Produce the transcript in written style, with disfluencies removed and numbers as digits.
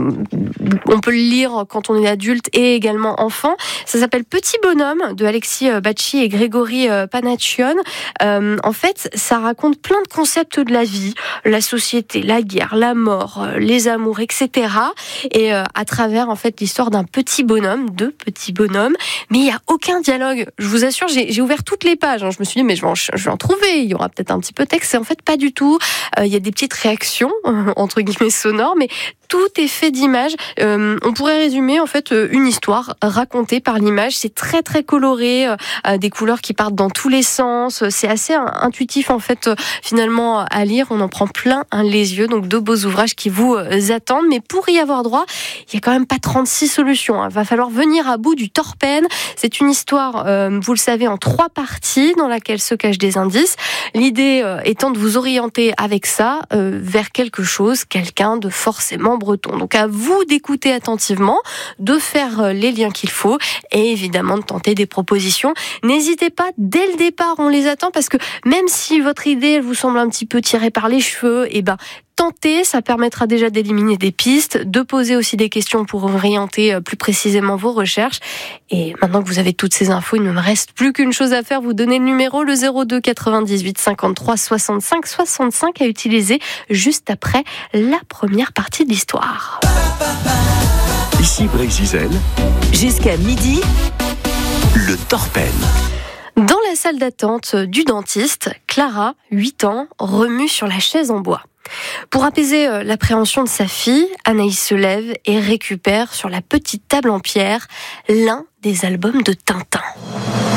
on peut le lire quand on est adulte et également enfant. Ça s'appelle Petit bonhomme de Alexis Bacci et Grégory Panachione. En fait, ça raconte plein de concepts de la vie, la société, la guerre, la mort, les amours, etc. Et à travers en fait l'histoire d'un petit bonhomme, deux petits bonhommes, mais il y a aucun dialogue. Je vous assure, j'ai ouvert toutes les pages. Je me suis dit mais je vais en trouver. Il y aura peut-être un petit peu de texte. Et en fait pas du tout. Il y a des petites réactions entre guillemets sonores, mais tout est fait d'images. On pourrait résumer en fait une histoire racontée par l'image. C'est très très coloré, des couleurs qui partent dans tous les sens. C'est assez intuitif en fait finalement à lire. On en prend plein les yeux. Donc deux beaux ouvrages qui vous attendent. Mais pour y avoir droit, il y a quand même pas 36 solutions. Va falloir venir à bout du Torpen. C'est une histoire, vous le savez, en 3 parties dans laquelle se cachent des indices. L'idée étant de vous orienter avec ça vers quelque chose, quelqu'un de forcément breton. Donc à vous d'écouter attentivement, de faire les liens qu'il faut et évidemment de tenter des propositions. N'hésitez pas, dès le départ, on les attend parce que même si votre idée elle vous semble un petit peu tirée par les cheveux, tentez, ça permettra déjà d'éliminer des pistes, de poser aussi des questions pour orienter plus précisément vos recherches. Et maintenant que vous avez toutes ces infos, il ne me reste plus qu'une chose à faire, vous donner le numéro, le 02 98 53 65 65 à utiliser juste après la première partie de l'histoire. Ici Brésil. Jusqu'à midi, Le Torpen. Dans la salle d'attente du dentiste, Clara, 8 ans, remue sur la chaise en bois. Pour apaiser l'appréhension de sa fille, Anaïs se lève et récupère sur la petite table en pierre l'un des albums de Tintin.